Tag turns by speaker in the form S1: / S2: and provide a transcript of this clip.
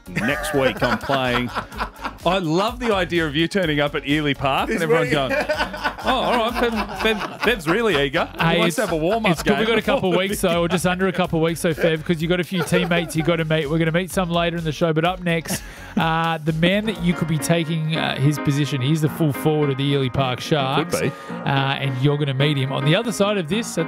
S1: next week I'm playing. I love the idea of you turning up at Ely Park and everyone going, oh, all right, Fev's really eager. He wants to have a warm-up
S2: It's good
S1: game.
S2: we've got a couple of weeks, though, or just under a couple of weeks, so Fev, because you've got a few teammates you've got to meet. We're going to meet some later in the show, but up next, the man that you could be taking his position, he's the full forward of the Ely Park Sharks.
S1: Could be.
S2: And you're going to meet him on the other side of this.